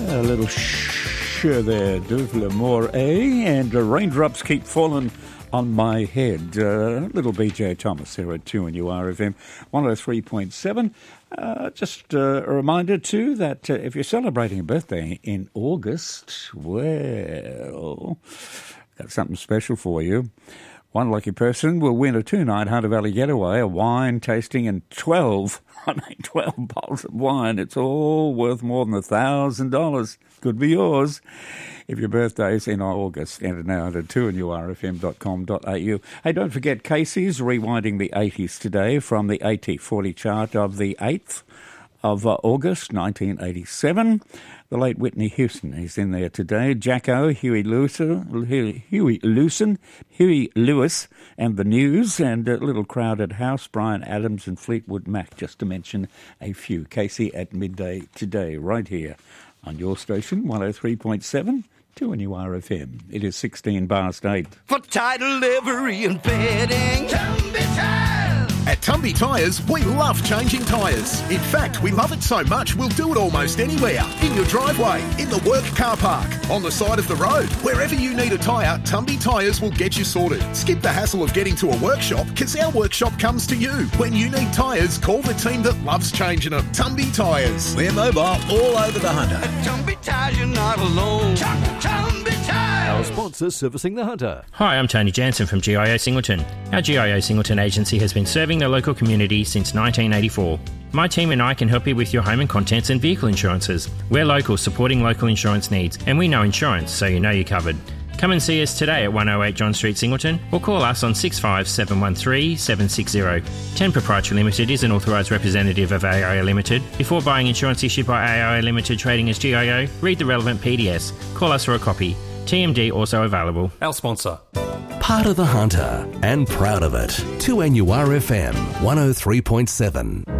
A little sure there, de l'amour, and raindrops keep falling on my head. Little BJ Thomas here at 2NURFM 103.7. Just a reminder too that if you're celebrating a birthday in August, well, got something special for you. One lucky person will win a 2-night Hunter Valley getaway, a wine tasting, and 12 bottles of wine. It's all worth more than $1,000. Could be yours. If your birthday is in August, enter now at 2nurfm.com.au. Hey, don't forget Casey's rewinding the 80s today from the 80-40 chart of the 8th of August 1987. The late Whitney Houston is in there today. Jacko, Huey Lewis, and The News, and a little crowded house, Bryan Adams and Fleetwood Mac, just to mention a few. Casey at midday today, right here on your station, 103.7, 2NURFM. It is 16 past 8. For title, livery and fitting, Tumby Tires. At Tumby Tyres, we love changing tyres. In fact, we love it so much we'll do it almost anywhere. In your driveway, in the work car park, on the side of the road. Wherever you need a tyre, Tumby Tyres will get you sorted. Skip the hassle of getting to a workshop, because our workshop comes to you. When you need tyres, call the team that loves changing them. Tumby Tyres. We're mobile all over the Hunter. At Tumby Tires, you're not alone. Tumby Tires. Our sponsor servicing the Hunter. Hi, I'm Tony Jansen from GIO Singleton. Our GIO Singleton agency has been serving the local community since 1984. My team and I can help you with your home and contents and vehicle insurances. We're local, supporting local insurance needs, and we know insurance, so you know you're covered. Come and see us today at 108 John Street, Singleton, or call us on 65713 760. 10 Proprietary Limited is an authorised representative of AIA Limited. Before buying insurance issued by AIA Limited trading as GIO, read the relevant PDS. Call us for a copy. TMD also available. Our sponsor. Part of the Hunter and proud of it. 2NURFM 103.7.